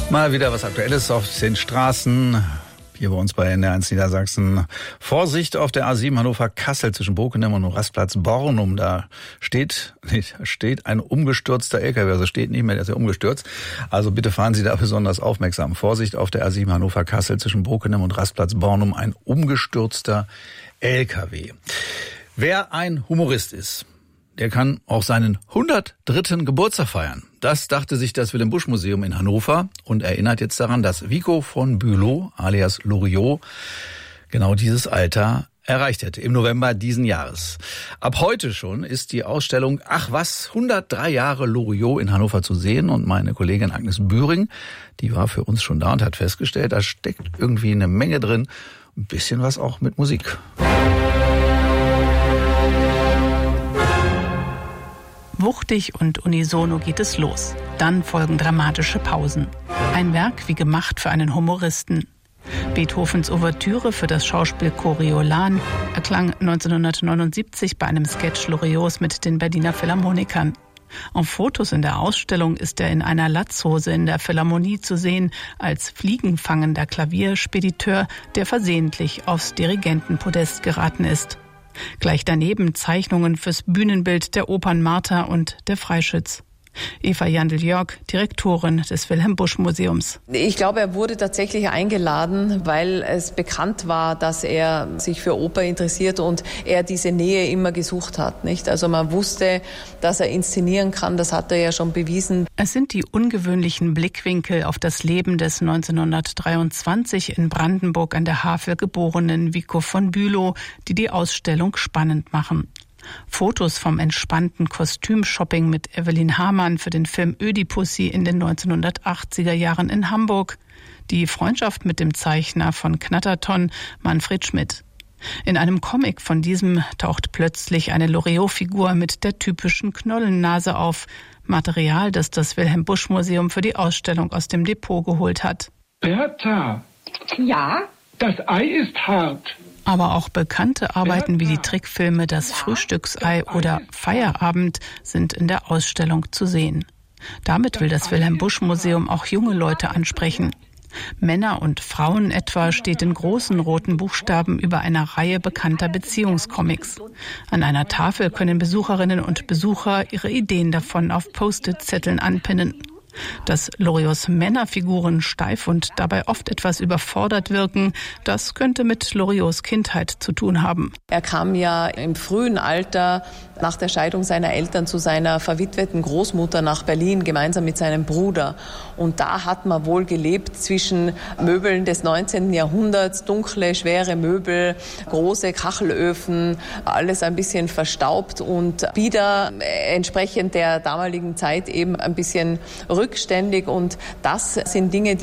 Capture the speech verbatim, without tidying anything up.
Mal wieder was Aktuelles auf den Straßen. Hier bei uns bei N D R eins Niedersachsen. Vorsicht auf der A sieben Hannover-Kassel zwischen Bokenem und Rastplatz Bornum. Da steht, nee, da steht ein umgestürzter L K W. Also steht nicht mehr, der ist ja umgestürzt. Also bitte fahren Sie da besonders aufmerksam. Vorsicht auf der A sieben Hannover-Kassel zwischen Bokenem und Rastplatz Bornum. Ein umgestürzter L K W. Wer ein Humorist ist, der kann auch seinen hundertdritten Geburtstag feiern. Das dachte sich das Wilhelm-Busch-Museum in Hannover und erinnert jetzt daran, dass Vico von Bülow alias Loriot genau dieses Alter erreicht hätte im November diesen Jahres. Ab heute schon ist die Ausstellung Ach was, hundertdrei Jahre Loriot in Hannover zu sehen und meine Kollegin Agnes Bühring, die war für uns schon da und hat festgestellt, da steckt irgendwie eine Menge drin, ein bisschen was auch mit Musik. Wuchtig und unisono geht es los. Dann folgen dramatische Pausen. Ein Werk wie gemacht für einen Humoristen. Beethovens Ouvertüre für das Schauspiel Coriolan erklang neunzehnhundertneunundsiebzig bei einem Sketch Loriots mit den Berliner Philharmonikern. Auf Fotos in der Ausstellung ist er in einer Latzhose in der Philharmonie zu sehen, als fliegenfangender Klavierspediteur, der versehentlich aufs Dirigentenpodest geraten ist. Gleich daneben Zeichnungen fürs Bühnenbild der Opern Martha und der Freischütz. Eva Jandl-Jörg, Direktorin des Wilhelm-Busch-Museums. Ich glaube, er wurde tatsächlich eingeladen, weil es bekannt war, dass er sich für Oper interessiert und er diese Nähe immer gesucht hat, nicht? Also man wusste, dass er inszenieren kann, das hat er ja schon bewiesen. Es sind die ungewöhnlichen Blickwinkel auf das Leben des neunzehnhundertdreiundzwanzig in Brandenburg an der Havel geborenen Vico von Bülow, die die Ausstellung spannend machen. Fotos vom entspannten Kostümshopping mit Evelyn Hamann für den Film Ödipussy in den neunzehnhundertachtziger Jahren in Hamburg. Die Freundschaft mit dem Zeichner von Knatterton, Manfred Schmidt. In einem Comic von diesem taucht plötzlich eine Loriot-Figur mit der typischen Knollennase auf. Material, das das Wilhelm-Busch-Museum für die Ausstellung aus dem Depot geholt hat. Bertha. Ja? Das Ei ist hart. Aber auch bekannte Arbeiten wie die Trickfilme Das Frühstücksei oder Feierabend sind in der Ausstellung zu sehen. Damit will das Wilhelm-Busch-Museum auch junge Leute ansprechen. Männer und Frauen etwa steht in großen roten Buchstaben über einer Reihe bekannter Beziehungscomics. An einer Tafel können Besucherinnen und Besucher ihre Ideen davon auf Post-it-Zetteln anpinnen. Dass Loriots Männerfiguren steif und dabei oft etwas überfordert wirken, das könnte mit Loriots Kindheit zu tun haben. Er kam ja im frühen Alter nach der Scheidung seiner Eltern zu seiner verwitweten Großmutter nach Berlin, gemeinsam mit seinem Bruder. Und da hat man wohl gelebt zwischen Möbeln des neunzehnten Jahrhunderts, dunkle, schwere Möbel, große Kachelöfen, alles ein bisschen verstaubt und wieder entsprechend der damaligen Zeit eben ein bisschen rückständig. Und das sind Dinge, die